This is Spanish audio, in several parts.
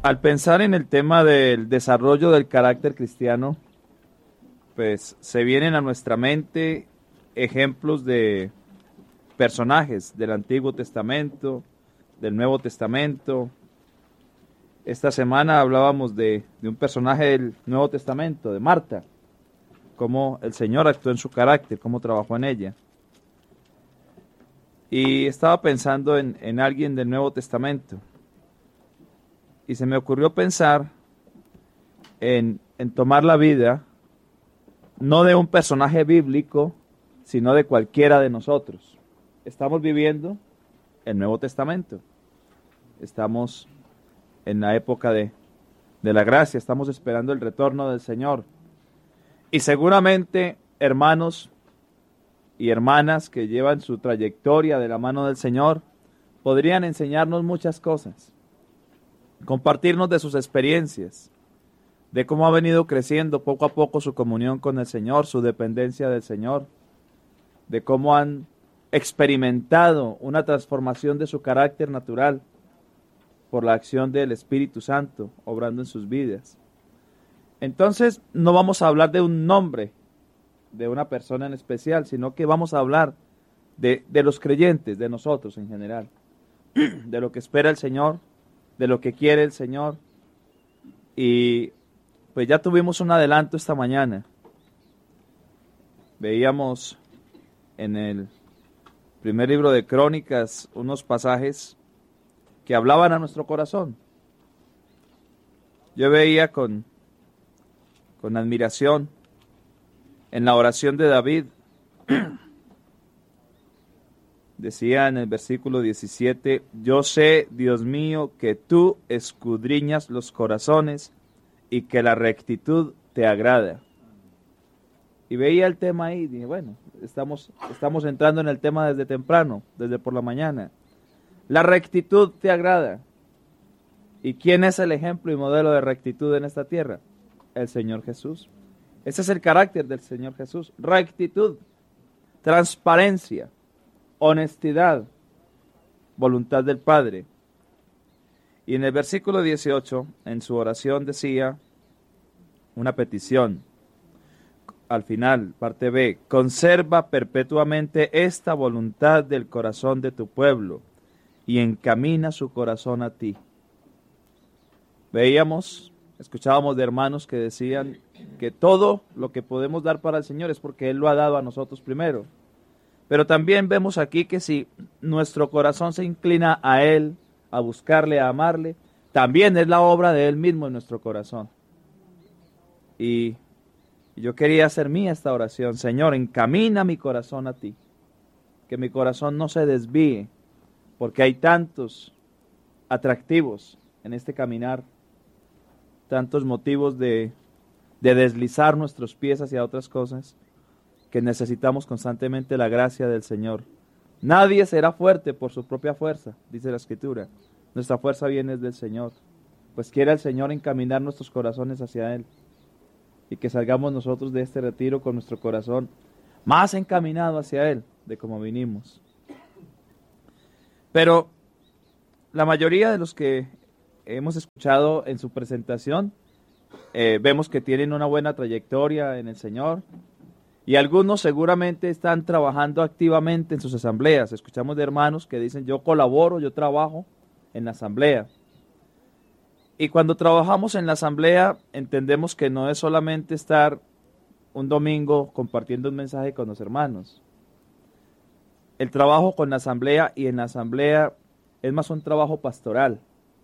Al pensar en el tema del desarrollo del carácter cristiano, pues se vienen a nuestra mente ejemplos de personajes del Antiguo Testamento, del Nuevo Testamento. Esta semana hablábamos de un personaje del Nuevo Testamento, de Marta, cómo el Señor actuó en su carácter, cómo trabajó en ella. Y estaba pensando en alguien del Nuevo Testamento. Y se me ocurrió pensar en tomar la vida, no de un personaje bíblico, sino de cualquiera de nosotros. Estamos viviendo el Nuevo Testamento. Estamos en la época de la gracia, estamos esperando el retorno del Señor. Y seguramente, hermanos y hermanas que llevan su trayectoria de la mano del Señor, podrían enseñarnos muchas cosas, compartirnos de sus experiencias, de cómo ha venido creciendo poco a poco su comunión con el Señor, su dependencia del Señor, de cómo han experimentado una transformación de su carácter natural por la acción del Espíritu Santo obrando en sus vidas. Entonces no vamos a hablar de un nombre, de una persona en especial, sino que vamos a hablar de los creyentes, de nosotros en general, de lo que espera el Señor, de lo que quiere el Señor. Y pues ya tuvimos un adelanto esta mañana. Veíamos en el primer libro de Crónicas unos pasajes que hablaban a nuestro corazón. Yo veía con admiración en la oración de David. Decía en el versículo 17, yo sé, Dios mío, que tú escudriñas los corazones y que la rectitud te agrada. Y veía el tema ahí, y dije, bueno, estamos entrando en el tema desde temprano, desde por la mañana. La rectitud te agrada. ¿Y quién es el ejemplo y modelo de rectitud en esta tierra? El Señor Jesús. Ese es el carácter del Señor Jesús. Rectitud, transparencia, honestidad, voluntad del Padre. Y en el versículo 18, en su oración decía una petición. Al final, parte B, conserva perpetuamente esta voluntad del corazón de tu pueblo y encamina su corazón a ti. Veíamos, escuchábamos de hermanos que decían que todo lo que podemos dar para el Señor es porque Él lo ha dado a nosotros primero. Pero también vemos aquí que si nuestro corazón se inclina a Él, a buscarle, a amarle, también es la obra de Él mismo en nuestro corazón. Y yo quería hacer mía esta oración. Señor, encamina mi corazón a ti. Que mi corazón no se desvíe, porque hay tantos atractivos en este caminar, tantos motivos de deslizar nuestros pies hacia otras cosas, que necesitamos constantemente la gracia del Señor. Nadie será fuerte por su propia fuerza, dice la Escritura. Nuestra fuerza viene del Señor. Pues quiera el Señor encaminar nuestros corazones hacia Él. Y que salgamos nosotros de este retiro con nuestro corazón más encaminado hacia Él de como vinimos. Pero la mayoría de los que hemos escuchado en su presentación, vemos que tienen una buena trayectoria en el Señor. Y algunos seguramente están trabajando activamente en sus asambleas. Escuchamos de hermanos que dicen, yo colaboro, yo trabajo en la asamblea. Y cuando trabajamos en la asamblea, entendemos que no es solamente estar un domingo compartiendo un mensaje con los hermanos. El trabajo con la asamblea y en la asamblea es más un trabajo pastoral.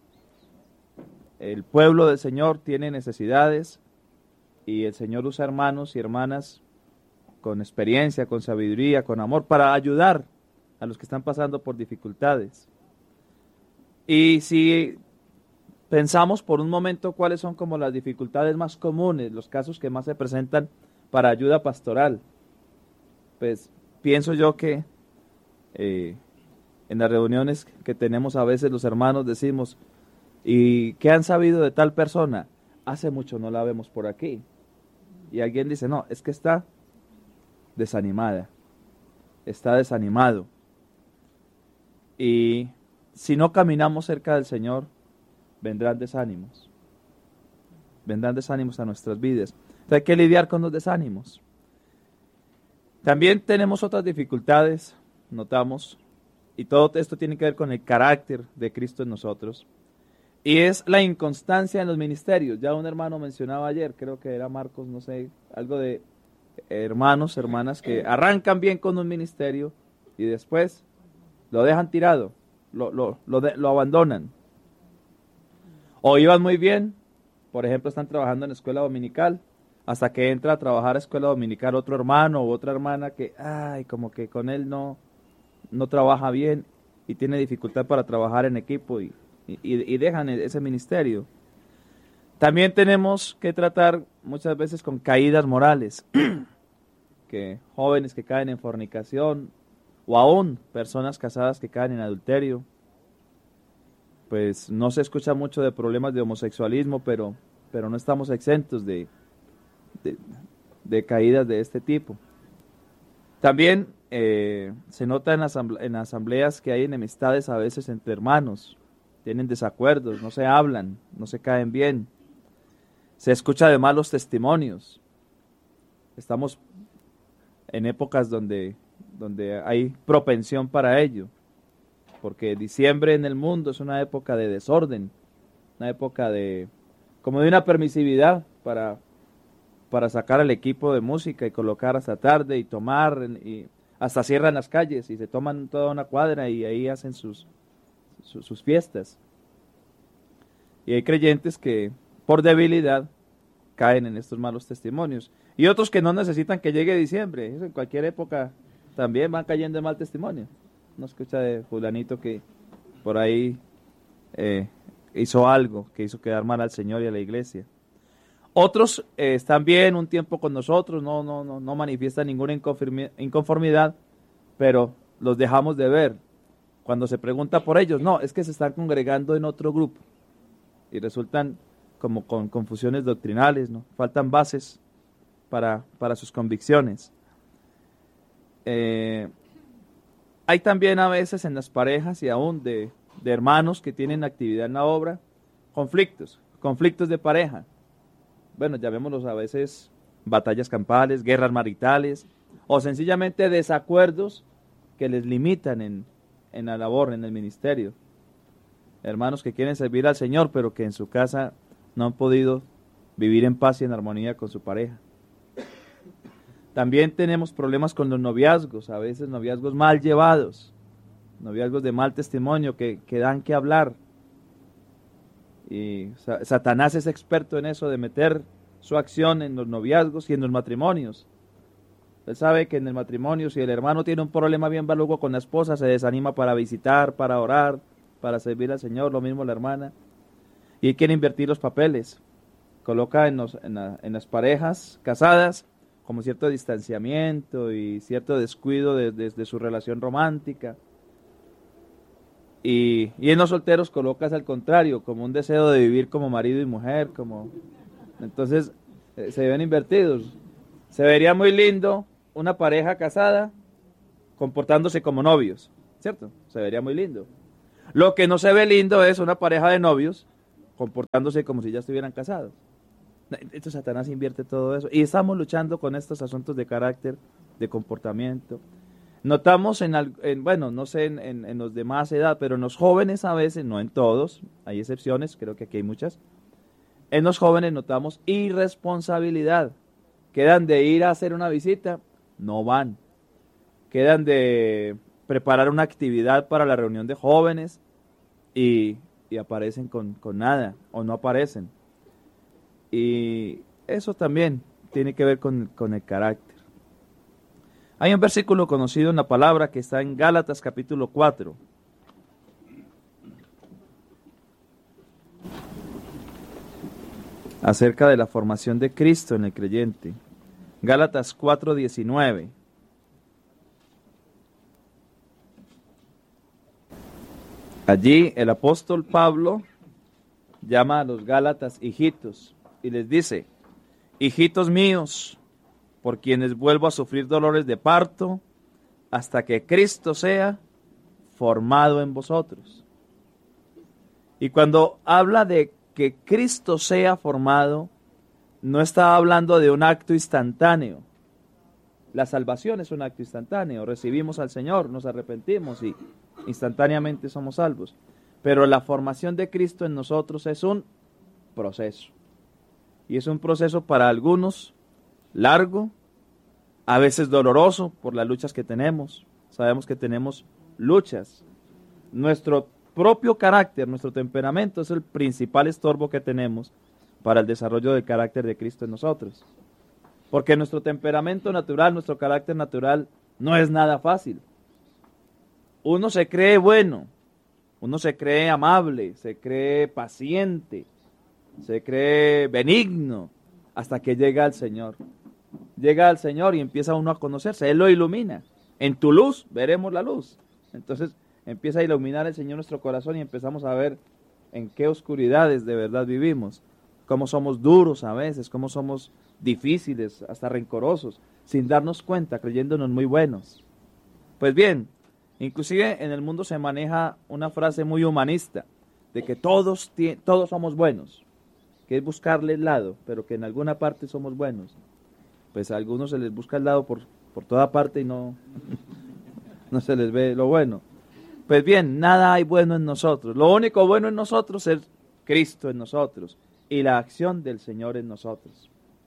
El pueblo del Señor tiene necesidades y el Señor usa hermanos y hermanas con experiencia, con sabiduría, con amor, para ayudar a los que están pasando por dificultades. Y si pensamos por un momento cuáles son como las dificultades más comunes, los casos que más se presentan para ayuda pastoral, pues pienso yo que en las reuniones que tenemos a veces los hermanos decimos, ¿y qué han sabido de tal persona? Hace mucho no la vemos por aquí. Y alguien dice, no, es que está desanimada, está desanimado. Y si no caminamos cerca del Señor, vendrán desánimos. Vendrán desánimos a nuestras vidas. Entonces hay que lidiar con los desánimos. También tenemos otras dificultades, notamos, y todo esto tiene que ver con el carácter de Cristo en nosotros. Y es la inconstancia en los ministerios. Ya un hermano mencionaba ayer, creo que era Marcos, no sé, algo de hermanos, hermanas que arrancan bien con un ministerio y después lo dejan tirado, lo abandonan. O iban muy bien, por ejemplo, están trabajando en escuela dominical, hasta que entra a trabajar a escuela dominical otro hermano u otra hermana que, como que con él no trabaja bien y tiene dificultad para trabajar en equipo y dejan ese ministerio. También tenemos que tratar muchas veces con caídas morales, que jóvenes que caen en fornicación o aún personas casadas que caen en adulterio. Pues no se escucha mucho de problemas de homosexualismo, pero no estamos exentos de caídas de este tipo. También se nota en asambleas que hay enemistades a veces entre hermanos, tienen desacuerdos, no se hablan, no se caen bien, se escucha de malos testimonios. Estamos en épocas donde hay propensión para ello, porque diciembre en el mundo es una época de desorden, una época como de una permisividad para sacar al equipo de música y colocar hasta tarde y tomar, y hasta cierran las calles y se toman toda una cuadra y ahí hacen sus fiestas. Y hay creyentes que por debilidad caen en estos malos testimonios. Y otros que no necesitan que llegue diciembre. Eso en cualquier época también van cayendo en mal testimonio. No escucha de fulanito que por ahí hizo algo que hizo quedar mal al Señor y a la iglesia. Otros están bien un tiempo con nosotros, no manifiestan ninguna inconformidad, pero los dejamos de ver. Cuando se pregunta por ellos, no, es que se están congregando en otro grupo y resultan como con confusiones doctrinales, ¿no? Faltan bases para sus convicciones. Hay también a veces en las parejas y aún de hermanos que tienen actividad en la obra, conflictos de pareja. Bueno, llamémoslos a veces batallas campales, guerras maritales o sencillamente desacuerdos que les limitan en la labor, en el ministerio. Hermanos que quieren servir al Señor, pero que en su casa no han podido vivir en paz y en armonía con su pareja. También tenemos problemas con los noviazgos, a veces noviazgos mal llevados, noviazgos de mal testimonio que dan que hablar. Y Satanás es experto en eso, de meter su acción en los noviazgos y en los matrimonios. Él sabe que en el matrimonio, si el hermano tiene un problema bien luego con la esposa, se desanima para visitar, para orar, para servir al Señor, lo mismo la hermana. Y quiere invertir los papeles. Coloca en las parejas casadas como cierto distanciamiento y cierto descuido de su relación romántica. Y en los solteros colocas al contrario, como un deseo de vivir como marido y mujer, entonces se ven invertidos. Se vería muy lindo una pareja casada comportándose como novios, ¿cierto? Se vería muy lindo. Lo que no se ve lindo es una pareja de novios comportándose como si ya estuvieran casados. Entonces Satanás invierte todo eso. Y estamos luchando con estos asuntos de carácter, de comportamiento. Notamos bueno, no sé en los de más edad, pero en los jóvenes a veces, no en todos, hay excepciones, creo que aquí hay muchas. En los jóvenes notamos irresponsabilidad. Quedan de ir a hacer una visita, no van. Quedan de preparar una actividad para la reunión de jóvenes y aparecen con nada o no aparecen. Y eso también tiene que ver con el carácter. Hay un versículo conocido en la palabra que está en Gálatas capítulo 4. Acerca de la formación de Cristo en el creyente. Gálatas 4:19. Allí el apóstol Pablo llama a los Gálatas hijitos y les dice: hijitos míos, por quienes vuelvo a sufrir dolores de parto, hasta que Cristo sea formado en vosotros. Y cuando habla de que Cristo sea formado, no está hablando de un acto instantáneo. La salvación es un acto instantáneo. Recibimos al Señor, nos arrepentimos y instantáneamente somos salvos. Pero la formación de Cristo en nosotros es un proceso. Y es un proceso para algunos largo, a veces doloroso por las luchas que tenemos. Sabemos que tenemos luchas. Nuestro propio carácter, nuestro temperamento es el principal estorbo que tenemos para el desarrollo del carácter de Cristo en nosotros. Porque nuestro temperamento natural, nuestro carácter natural, no es nada fácil. Uno se cree bueno, uno se cree amable, se cree paciente, se cree benigno, hasta que llega al Señor. Llega al Señor y empieza uno a conocerse, Él lo ilumina. En tu luz veremos la luz. Entonces empieza a iluminar el Señor nuestro corazón y empezamos a ver en qué oscuridades de verdad vivimos, cómo somos duros a veces, cómo somos difíciles, hasta rencorosos, sin darnos cuenta, creyéndonos muy buenos. Pues bien, inclusive en el mundo se maneja una frase muy humanista, de que todos somos buenos, que es buscarle el lado, pero que en alguna parte somos buenos. Pues a algunos se les busca el lado por toda parte y no se les ve lo bueno. Pues bien, nada hay bueno en nosotros. Lo único bueno en nosotros es Cristo en nosotros y la acción del Señor en nosotros.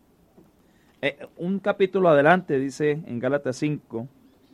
Un capítulo adelante dice en Gálatas 5,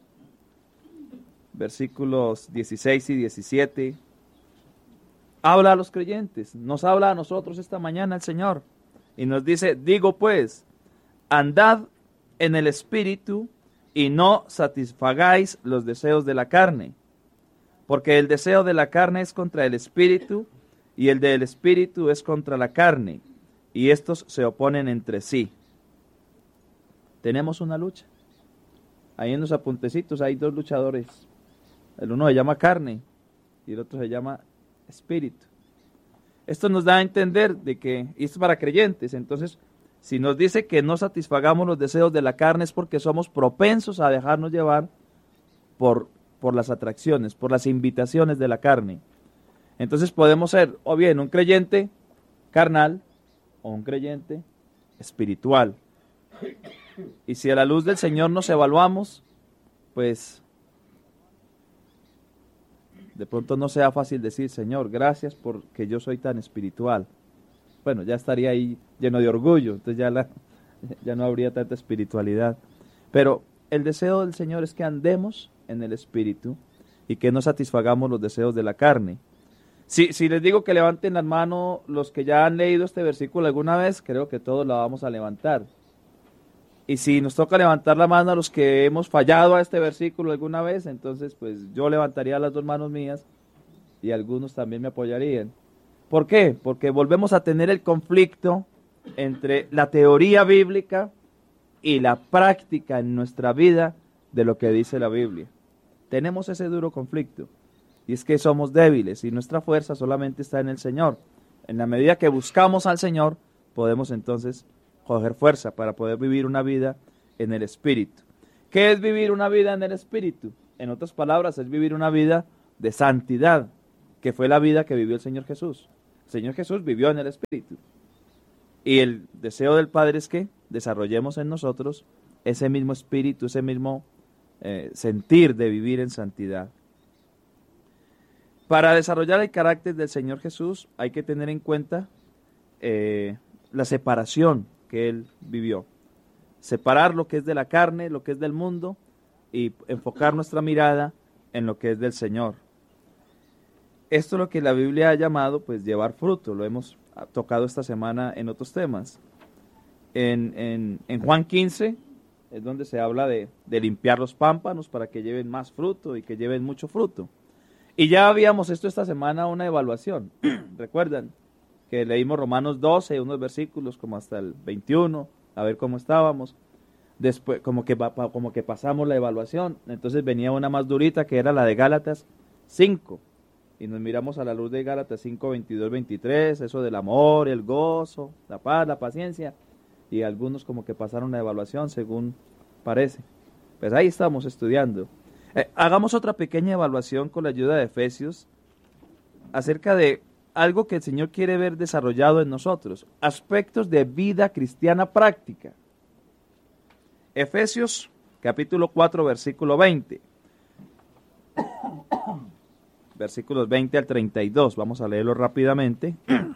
versículos 16 y 17, habla a los creyentes, nos habla a nosotros esta mañana el Señor y nos dice, digo pues, andad en el Espíritu y no satisfagáis los deseos de la carne, porque el deseo de la carne es contra el Espíritu y el del Espíritu es contra la carne, y estos se oponen entre sí. Tenemos una lucha. Ahí en los apuntecitos hay dos luchadores. El uno se llama carne y el otro se llama espíritu. Esto nos da a entender de que, y esto es para creyentes, entonces, si nos dice que no satisfagamos los deseos de la carne es porque somos propensos a dejarnos llevar por las atracciones, por las invitaciones de la carne. Entonces podemos ser o bien un creyente carnal o un creyente espiritual. Y si a la luz del Señor nos evaluamos, pues de pronto no sea fácil decir, Señor, gracias porque yo soy tan espiritual. Bueno, ya estaría ahí lleno de orgullo, entonces ya no habría tanta espiritualidad. Pero el deseo del Señor es que andemos en el Espíritu y que no satisfagamos los deseos de la carne. Si les digo que levanten las manos los que ya han leído este versículo alguna vez, creo que todos la vamos a levantar. Y si nos toca levantar la mano a los que hemos fallado a este versículo alguna vez, entonces pues yo levantaría las dos manos mías y algunos también me apoyarían. ¿Por qué? Porque volvemos a tener el conflicto entre la teoría bíblica y la práctica en nuestra vida de lo que dice la Biblia. Tenemos ese duro conflicto y es que somos débiles y nuestra fuerza solamente está en el Señor. En la medida que buscamos al Señor, podemos entonces coger fuerza para poder vivir una vida en el Espíritu. ¿Qué es vivir una vida en el Espíritu? En otras palabras, es vivir una vida de santidad, que fue la vida que vivió el Señor Jesús. El Señor Jesús vivió en el Espíritu. Y el deseo del Padre es que desarrollemos en nosotros ese mismo espíritu, ese mismo sentir de vivir en santidad. Para desarrollar el carácter del Señor Jesús hay que tener en cuenta la separación que Él vivió. Separar lo que es de la carne, lo que es del mundo y enfocar nuestra mirada en lo que es del Señor. Esto es lo que la Biblia ha llamado pues llevar fruto, lo hemos tocado esta semana en otros temas. En Juan 15 es donde se habla de limpiar los pámpanos para que lleven más fruto y que lleven mucho fruto. Y ya habíamos esto esta semana una evaluación. ¿Recuerdan? Que leímos Romanos 12, unos versículos como hasta el 21, a ver cómo estábamos. Después, como que pasamos la evaluación. Entonces venía una más durita que era la de Gálatas 5. Y nos miramos a la luz de Gálatas 5, 22, 23, eso del amor, el gozo, la paz, la paciencia. Y algunos como que pasaron la evaluación según parece. Pues ahí estamos estudiando. Hagamos otra pequeña evaluación con la ayuda de Efesios acerca de algo que el Señor quiere ver desarrollado en nosotros, aspectos de vida cristiana práctica. Efesios capítulo 4, versículo 20. Versículos 20 al 32, vamos a leerlo rápidamente.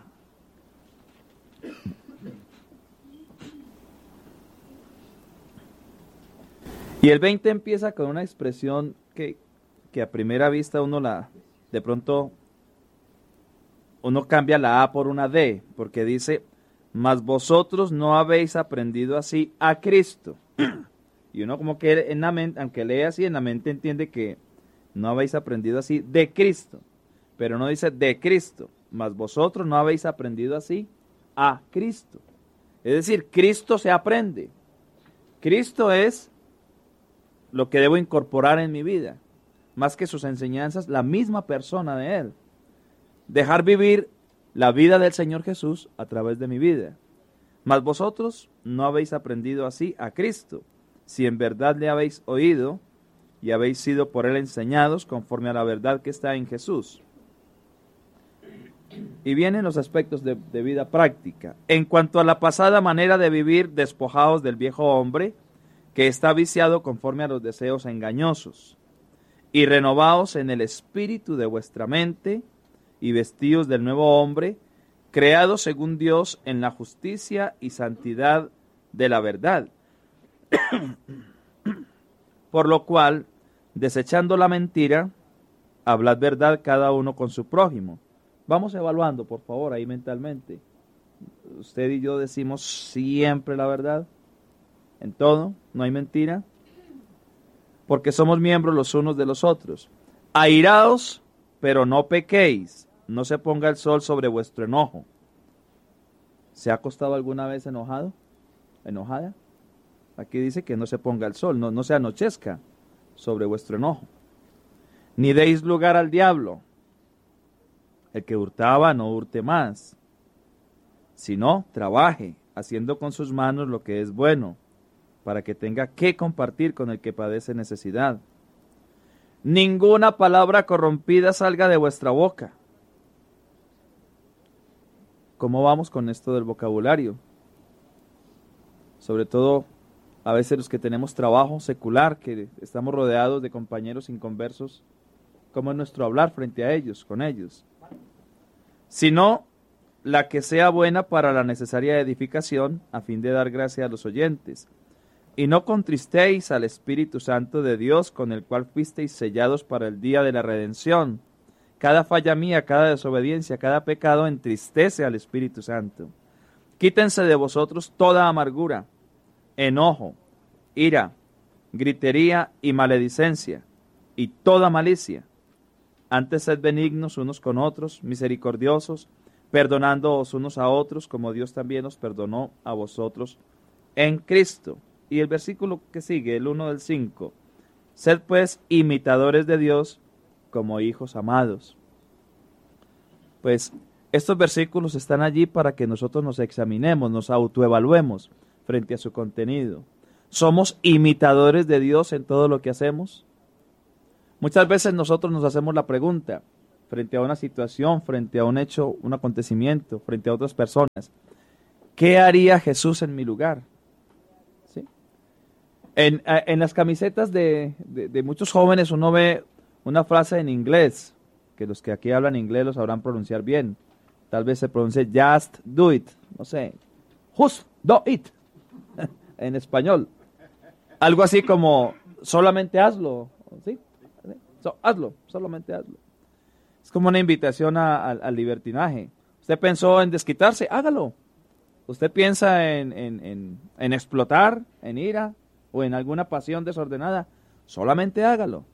Y el 20 empieza con una expresión que a primera vista de pronto uno cambia la A por una D, porque dice, mas vosotros no habéis aprendido así a Cristo. Y uno como que en la mente, aunque lee así, en la mente entiende que no habéis aprendido así de Cristo, pero no dice de Cristo, mas vosotros no habéis aprendido así a Cristo. Es decir, Cristo se aprende. Cristo es lo que debo incorporar en mi vida, más que sus enseñanzas, la misma persona de Él. Dejar vivir la vida del Señor Jesús a través de mi vida. Mas vosotros no habéis aprendido así a Cristo, si en verdad le habéis oído y habéis sido por Él enseñados conforme a la verdad que está en Jesús. Y vienen los aspectos de vida práctica. En cuanto a la pasada manera de vivir, despojados del viejo hombre, que está viciado conforme a los deseos engañosos, y renovaos en el espíritu de vuestra mente, y vestidos del nuevo hombre, creado según Dios en la justicia y santidad de la verdad. Por lo cual, desechando la mentira, hablad verdad cada uno con su prójimo. Vamos evaluando, por favor, ahí mentalmente. Usted y yo decimos siempre la verdad, en todo, no hay mentira, porque somos miembros los unos de los otros. Airaos, pero no pequéis, no se ponga el sol sobre vuestro enojo. ¿Se ha acostado alguna vez enojado? ¿Enojada? Aquí dice que no se ponga el sol, no se anochezca sobre vuestro enojo. Ni deis lugar al diablo. El que hurtaba no hurte más, sino trabaje, haciendo con sus manos lo que es bueno, para que tenga que compartir con el que padece necesidad. Ninguna palabra corrompida salga de vuestra boca. ¿Cómo vamos con esto del vocabulario? Sobre todo, a veces los que tenemos trabajo secular, que estamos rodeados de compañeros inconversos, ¿cómo es nuestro hablar frente a ellos, con ellos? Sino la que sea buena para la necesaria edificación, a fin de dar gracia a los oyentes. Y no contristéis al Espíritu Santo de Dios, con el cual fuisteis sellados para el día de la redención. Cada falla mía, cada desobediencia, cada pecado entristece al Espíritu Santo. Quítense de vosotros toda amargura, enojo, ira, gritería y maledicencia, y toda malicia. Antes sed benignos unos con otros, misericordiosos, perdonándoos unos a otros, como Dios también os perdonó a vosotros en Cristo. Y el versículo que sigue, el 1 del 5. Sed pues imitadores de Dios como hijos amados. Pues estos versículos están allí para que nosotros nos examinemos, nos autoevaluemos frente a su contenido. ¿Somos imitadores de Dios en todo lo que hacemos? Muchas veces nosotros nos hacemos la pregunta, frente a una situación, frente a un hecho, un acontecimiento, frente a otras personas, ¿qué haría Jesús en mi lugar? ¿Sí? En las camisetas de muchos jóvenes uno ve una frase en inglés, que los que aquí hablan inglés lo sabrán pronunciar bien. Tal vez se pronuncie just do it, no sé, just do it, en español. Algo así como, solamente hazlo, ¿sí? Hazlo, solamente hazlo. Es como una invitación al libertinaje. Usted pensó en desquitarse, hágalo. Usted piensa en explotar, en ira o en alguna pasión desordenada, solamente hágalo.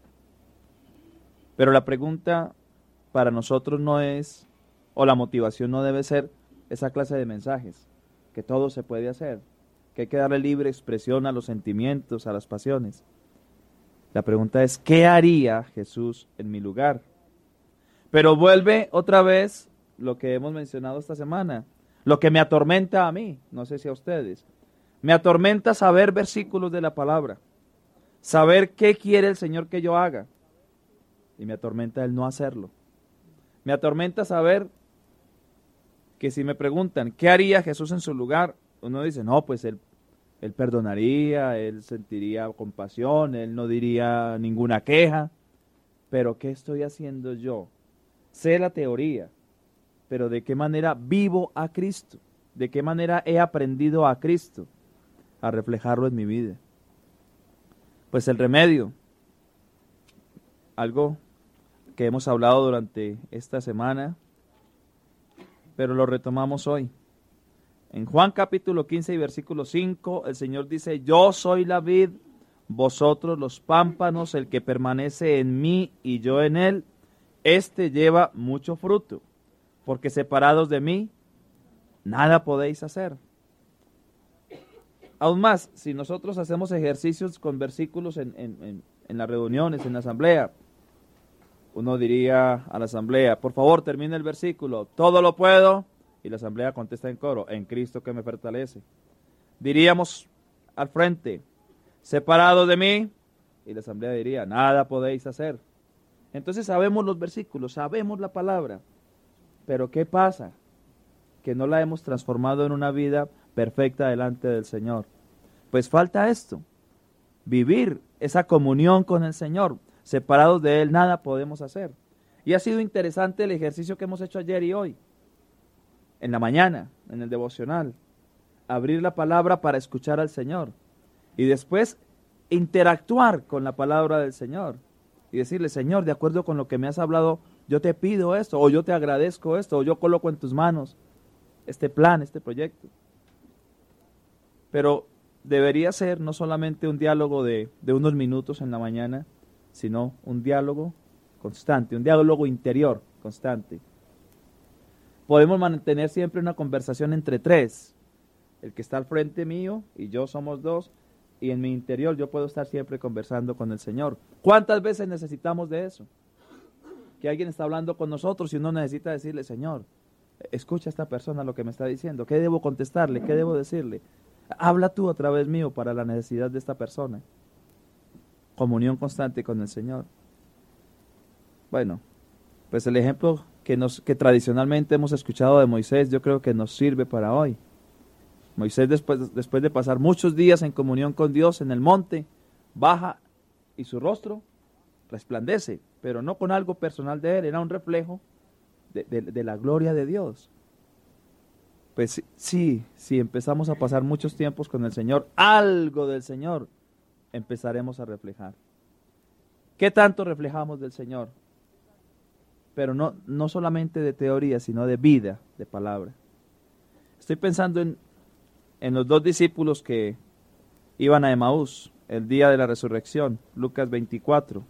Pero la pregunta para nosotros no es, o la motivación no debe ser esa clase de mensajes, que todo se puede hacer, que hay que darle libre expresión a los sentimientos, a las pasiones. La pregunta es, ¿qué haría Jesús en mi lugar? Pero vuelve otra vez lo que hemos mencionado esta semana, lo que me atormenta a mí, no sé si a ustedes. Me atormenta saber versículos de la palabra, saber qué quiere el Señor que yo haga, y me atormenta el no hacerlo. Me atormenta saber que si me preguntan, ¿qué haría Jesús en su lugar? Uno dice, no, pues él perdonaría, él sentiría compasión, él no diría ninguna queja. Pero ¿qué estoy haciendo yo? Sé la teoría, pero ¿de qué manera vivo a Cristo? ¿De qué manera he aprendido a Cristo? A reflejarlo en mi vida. Pues el remedio, algo que hemos hablado durante esta semana, pero lo retomamos hoy. En Juan capítulo 15 y versículo 5, el Señor dice, yo soy la vid, vosotros los pámpanos, el que permanece en mí y yo en él, éste lleva mucho fruto, porque separados de mí, nada podéis hacer. Aún más, si nosotros hacemos ejercicios con versículos en las reuniones, en la asamblea, uno diría a la asamblea, por favor termine el versículo, todo lo puedo, y la asamblea contesta en coro, en Cristo que me fortalece. Diríamos al frente, separados de mí, y la asamblea diría, nada podéis hacer. Entonces sabemos los versículos, sabemos la palabra, pero ¿qué pasa? Que no la hemos transformado en una vida perfecta delante del Señor. Pues falta esto, vivir esa comunión con el Señor. Separados de Él nada podemos hacer. Y ha sido interesante el ejercicio que hemos hecho ayer y hoy, en la mañana, en el devocional, abrir la palabra para escuchar al Señor y después interactuar con la palabra del Señor y decirle, Señor, de acuerdo con lo que me has hablado, yo te pido esto, o yo te agradezco esto, o yo coloco en tus manos este plan, este proyecto. Pero debería ser no solamente un diálogo de unos minutos en la mañana, sino un diálogo constante, un diálogo interior constante. Podemos mantener siempre una conversación entre tres. El que está al frente mío y yo somos dos, y en mi interior yo puedo estar siempre conversando con el Señor. ¿Cuántas veces necesitamos de eso? Que alguien está hablando con nosotros y uno necesita decirle, Señor, escucha a esta persona lo que me está diciendo, ¿qué debo contestarle? ¿Qué debo decirle? Habla tú a través mío para la necesidad de esta persona. Comunión constante con el Señor. Bueno, pues el ejemplo que tradicionalmente hemos escuchado de Moisés, yo creo que nos sirve para hoy. Moisés, después de pasar muchos días en comunión con Dios en el monte, baja y su rostro resplandece, pero no con algo personal de él, era un reflejo de la gloria de Dios. Pues sí, si empezamos a pasar muchos tiempos con el Señor, algo del Señor empezaremos a reflejar. ¿Qué tanto reflejamos del Señor? Pero no solamente de teoría, sino de vida, de palabra. Estoy pensando en los dos discípulos que iban a Emaús el día de la resurrección, Lucas 24.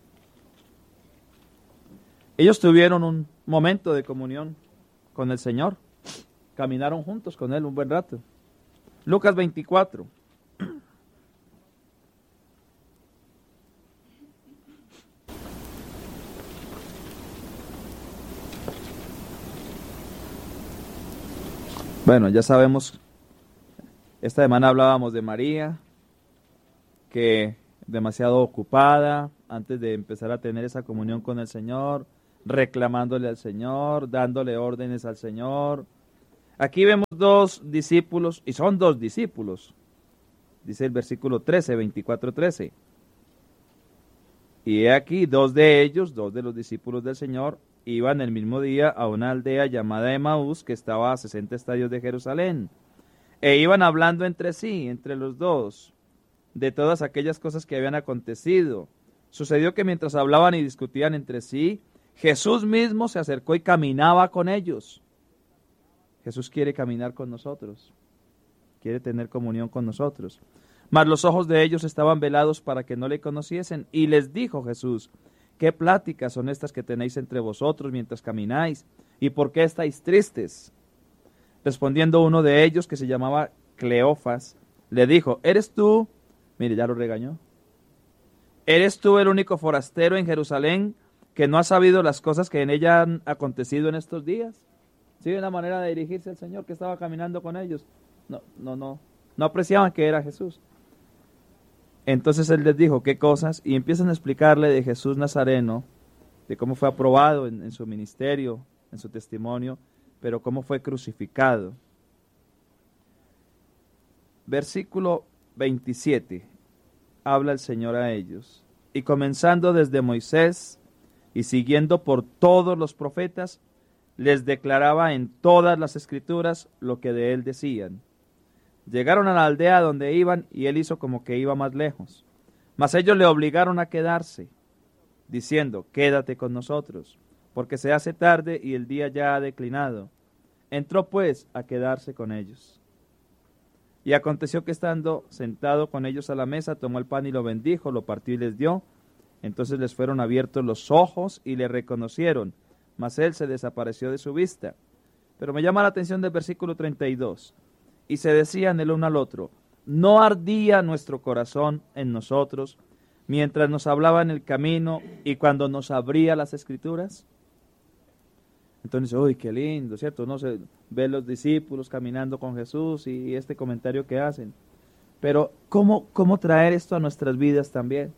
Ellos tuvieron un momento de comunión con el Señor, caminaron juntos con Él un buen rato. Lucas 24. Bueno, ya sabemos, esta semana hablábamos de María, que demasiado ocupada antes de empezar a tener esa comunión con el Señor, reclamándole al Señor, dándole órdenes al Señor. Aquí vemos dos discípulos, y son dos discípulos, dice el versículo 13, 24-13. Y he aquí, dos de ellos, dos de los discípulos del Señor, iban el mismo día a una aldea llamada Emaús, que estaba a 60 estadios de Jerusalén. E iban hablando entre sí, entre los dos, de todas aquellas cosas que habían acontecido. Sucedió que mientras hablaban y discutían entre sí, Jesús mismo se acercó y caminaba con ellos. Jesús quiere caminar con nosotros, quiere tener comunión con nosotros. Mas los ojos de ellos estaban velados para que no le conociesen. Y les dijo Jesús, ¿qué pláticas son estas que tenéis entre vosotros mientras camináis? ¿Y por qué estáis tristes? Respondiendo uno de ellos, que se llamaba Cleofas, le dijo, ¿eres tú? Mire, ya lo regañó. ¿Eres tú el único forastero en Jerusalén que no ha sabido las cosas que en ella han acontecido en estos días? ¿Sí? Una manera de dirigirse al Señor, que estaba caminando con ellos. No apreciaban que era Jesús. Entonces Él les dijo, ¿qué cosas? Y empiezan a explicarle de Jesús Nazareno, de cómo fue aprobado en su ministerio, en su testimonio, pero cómo fue crucificado. Versículo 27, habla el Señor a ellos. Y comenzando desde Moisés y siguiendo por todos los profetas, les declaraba en todas las escrituras lo que de él decían. Llegaron a la aldea donde iban y él hizo como que iba más lejos. Mas ellos le obligaron a quedarse, diciendo, quédate con nosotros, porque se hace tarde y el día ya ha declinado. Entró pues a quedarse con ellos. Y aconteció que estando sentado con ellos a la mesa, tomó el pan y lo bendijo, lo partió y les dio. Entonces les fueron abiertos los ojos y le reconocieron, mas él se desapareció de su vista. Pero me llama la atención del versículo 32. Y se decían el uno al otro, ¿no ardía nuestro corazón en nosotros mientras nos hablaba en el camino y cuando nos abría las escrituras? Entonces, uy, qué lindo, ¿cierto? No se ve los discípulos caminando con Jesús y este comentario que hacen. Pero, ¿cómo traer esto a nuestras vidas también?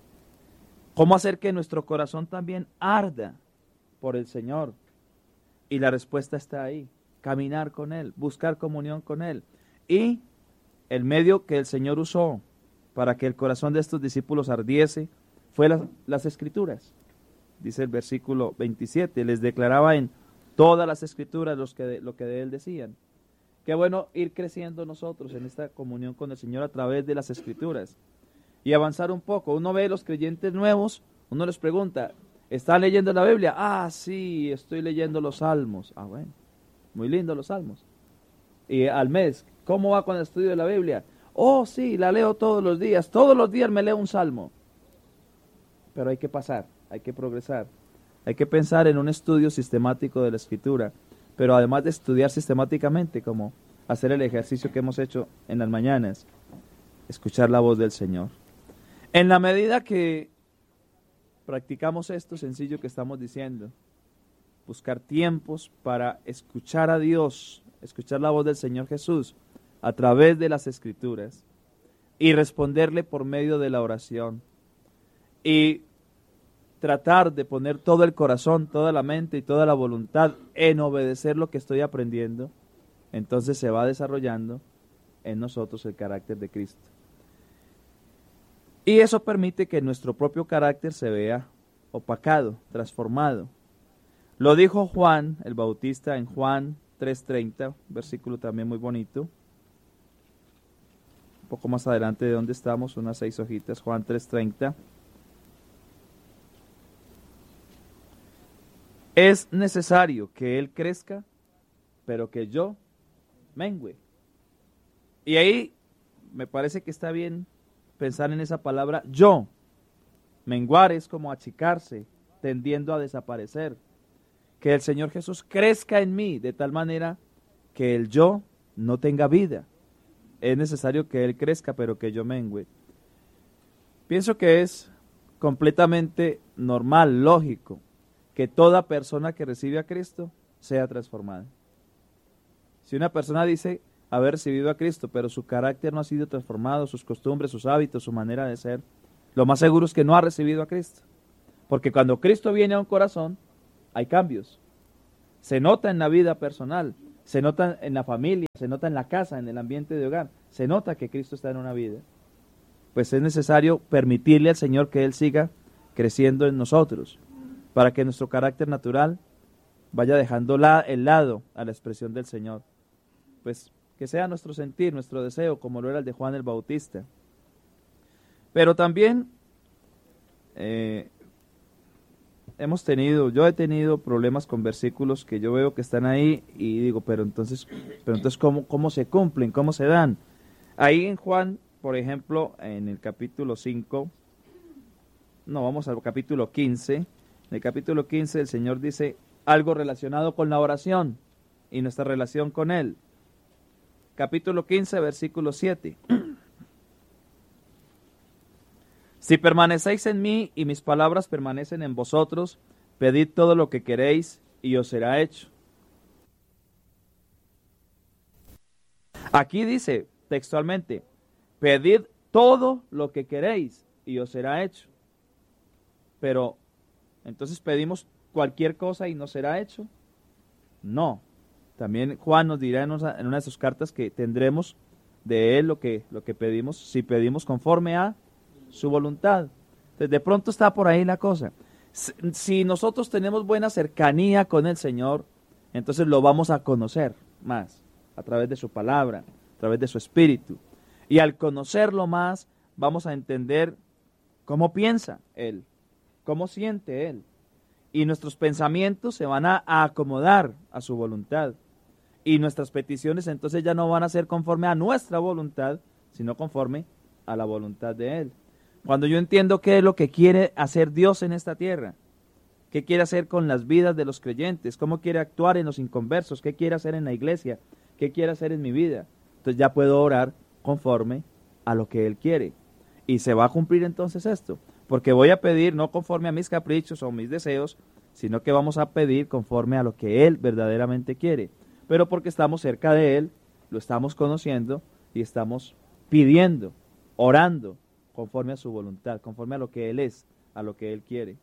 ¿Cómo hacer que nuestro corazón también arda por el Señor? Y la respuesta está ahí, caminar con Él, buscar comunión con Él. Y el medio que el Señor usó para que el corazón de estos discípulos ardiese fue las Escrituras. Dice el versículo 27, les declaraba en todas las Escrituras lo que de Él decían. Qué bueno ir creciendo nosotros en esta comunión con el Señor a través de las Escrituras y avanzar un poco. Uno ve a los creyentes nuevos, uno les pregunta, ¿están leyendo la Biblia? Ah, sí, estoy leyendo los Salmos. Ah, bueno, muy lindo los Salmos. Y al mes, ¿cómo va con el estudio de la Biblia? Oh, sí, la leo todos los días me leo un Salmo. Pero hay que pasar, hay que progresar, hay que pensar en un estudio sistemático de la Escritura, pero además de estudiar sistemáticamente, como hacer el ejercicio que hemos hecho en las mañanas, escuchar la voz del Señor. En la medida que practicamos esto sencillo que estamos diciendo, buscar tiempos para escuchar a Dios, escuchar la voz del Señor Jesús a través de las Escrituras y responderle por medio de la oración y tratar de poner todo el corazón, toda la mente y toda la voluntad en obedecer lo que estoy aprendiendo, entonces se va desarrollando en nosotros el carácter de Cristo. Y eso permite que nuestro propio carácter se vea opacado, transformado. Lo dijo Juan el Bautista en Juan 3:30, versículo también muy bonito. Un poco más adelante de donde estamos, unas 6 hojitas, Juan 3:30. Es necesario que Él crezca, pero que yo mengüe. Y ahí me parece que está bien pensar en esa palabra yo. Menguar es como achicarse, tendiendo a desaparecer. Que el Señor Jesús crezca en mí de tal manera que el yo no tenga vida. Es necesario que Él crezca, pero que yo mengüe. Pienso que es completamente normal, lógico, que toda persona que recibe a Cristo sea transformada. Si una persona dice haber recibido a Cristo, pero su carácter no ha sido transformado, sus costumbres, sus hábitos, su manera de ser, lo más seguro es que no ha recibido a Cristo. Porque cuando Cristo viene a un corazón, hay cambios. Se nota en la vida personal, se nota en la familia, se nota en la casa, en el ambiente de hogar, se nota que Cristo está en una vida. Pues es necesario permitirle al Señor que Él siga creciendo en nosotros, para que nuestro carácter natural vaya dejando el lado a la expresión del Señor. Pues que sea nuestro sentir, nuestro deseo, como lo era el de Juan el Bautista. Pero también yo he tenido problemas con versículos que yo veo que están ahí y digo, pero entonces ¿cómo se cumplen? ¿Cómo se dan? Ahí en Juan, por ejemplo, en el capítulo 5, vamos al capítulo 15. En el capítulo 15 el Señor dice algo relacionado con la oración y nuestra relación con Él. Capítulo 15, versículo 7. Si permanecéis en mí y mis palabras permanecen en vosotros, pedid todo lo que queréis y os será hecho. Aquí dice textualmente, pedid todo lo que queréis y os será hecho. Pero, ¿entonces pedimos cualquier cosa y nos será hecho? No. También Juan nos dirá en una de sus cartas que tendremos de Él lo que pedimos, si pedimos conforme a su voluntad. Entonces, de pronto está por ahí la cosa. Si nosotros tenemos buena cercanía con el Señor, entonces lo vamos a conocer más, a través de su palabra, a través de su espíritu. Y al conocerlo más, vamos a entender cómo piensa Él, cómo siente Él. Y nuestros pensamientos se van a acomodar a su voluntad. Y nuestras peticiones entonces ya no van a ser conforme a nuestra voluntad, sino conforme a la voluntad de Él. Cuando yo entiendo qué es lo que quiere hacer Dios en esta tierra, qué quiere hacer con las vidas de los creyentes, cómo quiere actuar en los inconversos, qué quiere hacer en la iglesia, qué quiere hacer en mi vida, entonces ya puedo orar conforme a lo que Él quiere. Y se va a cumplir entonces esto, porque voy a pedir no conforme a mis caprichos o mis deseos, sino que vamos a pedir conforme a lo que Él verdaderamente quiere. Pero porque estamos cerca de Él, lo estamos conociendo y estamos pidiendo, orando, conforme a su voluntad, conforme a lo que Él es, a lo que Él quiere.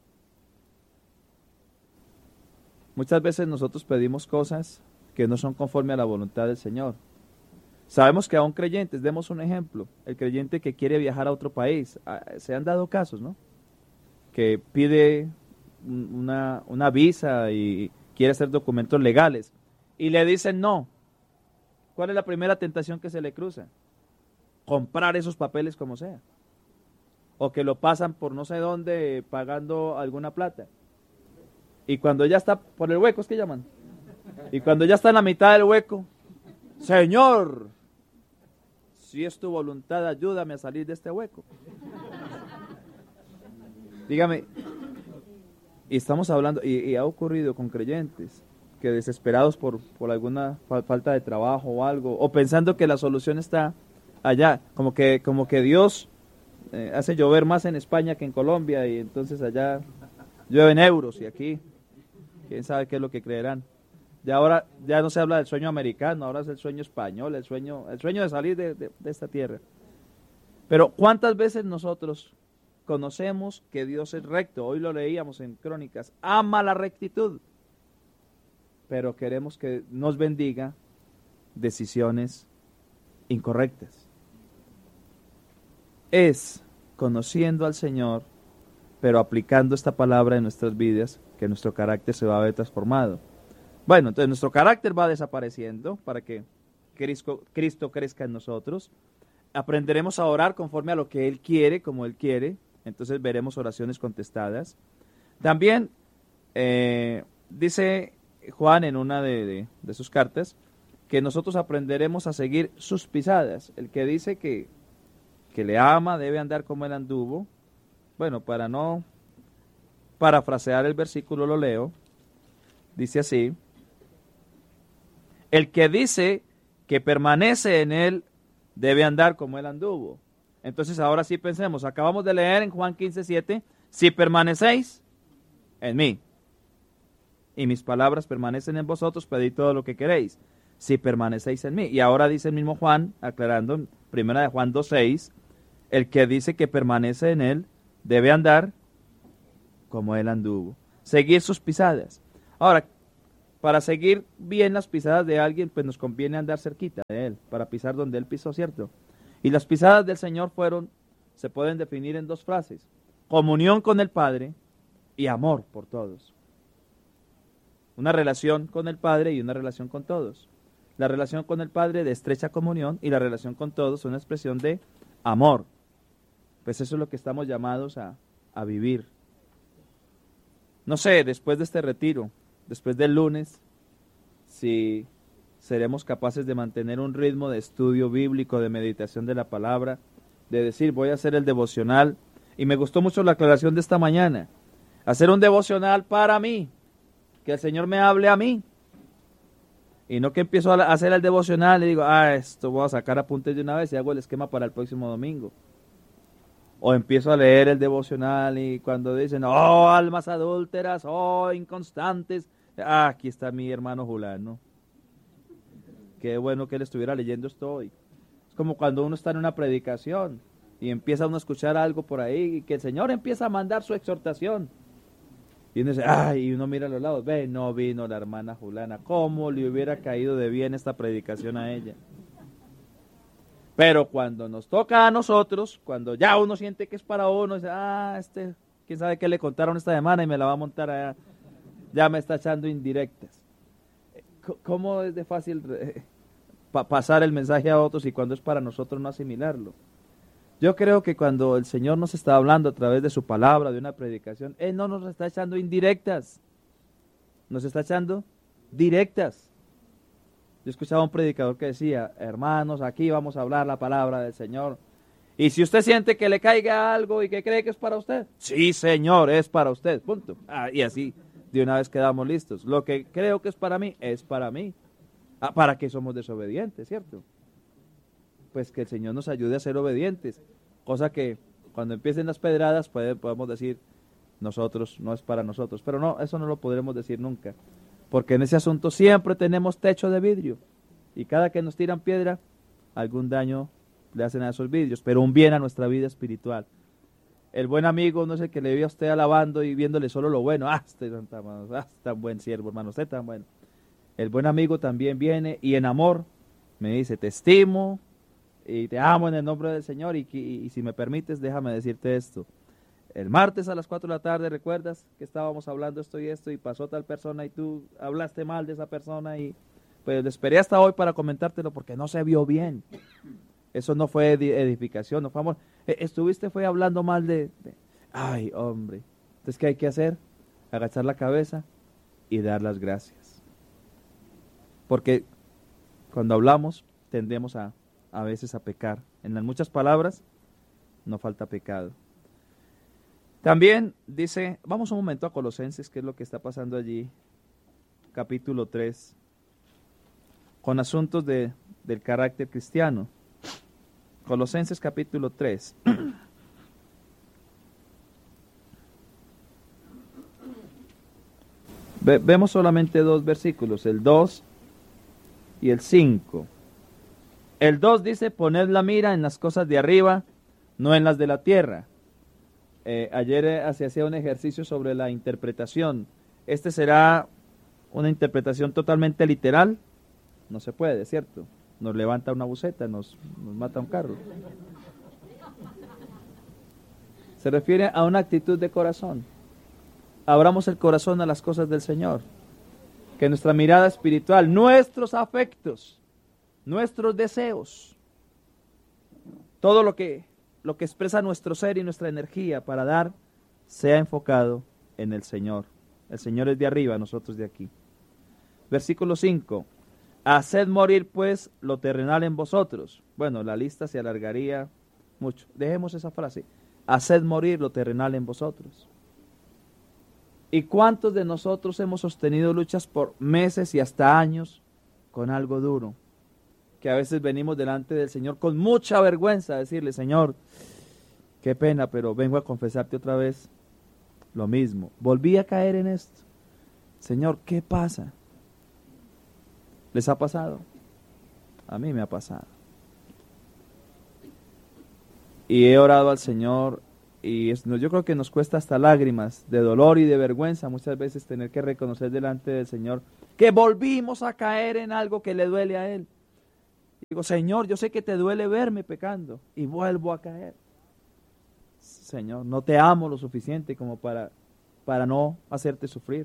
Muchas veces nosotros pedimos cosas que no son conforme a la voluntad del Señor. Sabemos que aún creyentes, demos un ejemplo, el creyente que quiere viajar a otro país, se han dado casos, ¿no? Que pide una visa y quiere hacer documentos legales y le dicen no. ¿Cuál es la primera tentación que se le cruza? Comprar esos papeles como sea. O que lo pasan por no sé dónde pagando alguna plata. Y cuando ya está por el hueco, es que llaman. Y cuando ya está en la mitad del hueco, Señor, si es tu voluntad, ayúdame a salir de este hueco. Dígame, y estamos hablando, y ha ocurrido con creyentes que desesperados por alguna falta de trabajo o algo, o pensando que la solución está allá, como que Dios hace llover más en España que en Colombia, y entonces allá llueven euros, y aquí, quién sabe qué es lo que creerán. Ya ahora ya no se habla del sueño americano, ahora es el sueño español, el sueño de salir de esta tierra. Pero ¿cuántas veces nosotros conocemos que Dios es recto? Hoy lo leíamos en Crónicas, ama la rectitud, pero queremos que nos bendiga decisiones incorrectas. Es conociendo al Señor, pero aplicando esta palabra en nuestras vidas, que nuestro carácter se va a ver transformado. Bueno, entonces nuestro carácter va desapareciendo para que Cristo crezca en nosotros. Aprenderemos a orar conforme a lo que Él quiere, como Él quiere. Entonces veremos oraciones contestadas. También dice Juan en una de sus cartas que nosotros aprenderemos a seguir sus pisadas. El que dice que le ama debe andar como Él anduvo. Bueno, para no parafrasear el versículo, lo leo. Dice así: el que dice que permanece en Él debe andar como Él anduvo. Entonces ahora sí pensemos, acabamos de leer en Juan 15:7, si permanecéis en mí y mis palabras permanecen en vosotros, pedid todo lo que queréis, si permanecéis en mí. Y ahora dice el mismo Juan, aclarando en 1 Juan 2:6, el que dice que permanece en Él debe andar como Él anduvo, seguir sus pisadas. Ahora, para seguir bien las pisadas de alguien, pues nos conviene andar cerquita de Él, para pisar donde Él pisó, ¿cierto? Y las pisadas del Señor se pueden definir en dos frases: comunión con el Padre y amor por todos. Una relación con el Padre y una relación con todos. La relación con el Padre de estrecha comunión y la relación con todos una expresión de amor. Pues eso es lo que estamos llamados a vivir. No sé, después de este retiro, después del lunes, si seremos capaces de mantener un ritmo de estudio bíblico, de meditación de la palabra, de decir, voy a hacer el devocional. Y me gustó mucho la aclaración de esta mañana. Hacer un devocional para mí, que el Señor me hable a mí. Y no que empiezo a hacer el devocional y digo, esto voy a sacar apuntes de una vez y hago el esquema para el próximo domingo. O empiezo a leer el devocional y cuando dicen, oh, almas adúlteras, oh, inconstantes, aquí está mi hermano Julano. Qué bueno que él estuviera leyendo esto hoy. Es como cuando uno está en una predicación y empieza uno a escuchar algo por ahí y que el Señor empieza a mandar su exhortación. Y uno dice, ay, y uno mira a los lados, ve, no vino la hermana Julana, ¿cómo le hubiera caído de bien esta predicación a ella? Pero cuando nos toca a nosotros, cuando ya uno siente que es para uno, dice, quién sabe qué le contaron esta semana y me la va a montar allá, ya me está echando indirectas. ¿Cómo es de fácil pasar el mensaje a otros y cuando es para nosotros no asimilarlo? Yo creo que cuando el Señor nos está hablando a través de su palabra, de una predicación, Él no nos está echando indirectas, nos está echando directas. Yo escuchaba a un predicador que decía, hermanos, aquí vamos a hablar la palabra del Señor. Y si usted siente que le caiga algo y que cree que es para usted, sí, Señor, es para usted, punto. Y así de una vez quedamos listos. Lo que creo que es para mí, es para mí. ¿Para qué somos desobedientes, cierto? Pues que el Señor nos ayude a ser obedientes. Cosa que cuando empiecen las pedradas podemos decir, nosotros, no es para nosotros. Pero no, eso no lo podremos decir nunca. Porque en ese asunto siempre tenemos techo de vidrio. Y cada que nos tiran piedra, algún daño le hacen a esos vidrios, pero un bien a nuestra vida espiritual. El buen amigo no es el que le ve a usted alabando y viéndole solo lo bueno. Usted tan buen siervo, hermano, usted tan bueno. El buen amigo también viene y en amor me dice, te estimo y te amo en el nombre del Señor y si me permites, déjame decirte esto. El martes a las 4 de la tarde, ¿recuerdas que estábamos hablando esto y pasó tal persona y tú hablaste mal de esa persona y pues esperé hasta hoy para comentártelo porque no se vio bien? Eso no fue edificación, no fue amor. Fue hablando mal Ay, hombre. Entonces, ¿qué hay que hacer? Agachar la cabeza y dar las gracias. Porque cuando hablamos tendemos a veces a pecar. En las muchas palabras no falta pecado. También dice, vamos un momento a Colosenses, que es lo que está pasando allí, capítulo 3, con asuntos del carácter cristiano. Colosenses capítulo 3. Vemos solamente dos versículos, el 2 y el 5. El 2 dice, poned la mira en las cosas de arriba, no en las de la tierra. Ayer se hacía un ejercicio sobre la interpretación. Este será una interpretación totalmente literal. No se puede, ¿cierto? Nos levanta una buceta, nos mata un carro. Se refiere a una actitud de corazón. Abramos el corazón a las cosas del Señor. Que nuestra mirada espiritual, nuestros afectos, nuestros deseos, todo lo que expresa nuestro ser y nuestra energía para dar, sea enfocado en el Señor. El Señor es de arriba, nosotros de aquí. Versículo 5. Haced morir pues lo terrenal en vosotros. Bueno, la lista se alargaría mucho. Dejemos esa frase. Haced morir lo terrenal en vosotros. ¿Y cuántos de nosotros hemos sostenido luchas por meses y hasta años con algo duro? Que a veces venimos delante del Señor con mucha vergüenza a decirle, Señor, qué pena, pero vengo a confesarte otra vez lo mismo. Volví a caer en esto. Señor, ¿qué pasa? ¿Les ha pasado? A mí me ha pasado. Y he orado al Señor y yo creo que nos cuesta hasta lágrimas de dolor y de vergüenza muchas veces tener que reconocer delante del Señor que volvimos a caer en algo que le duele a Él. Digo, Señor, yo sé que te duele verme pecando y vuelvo a caer. Señor, no te amo lo suficiente como para no hacerte sufrir.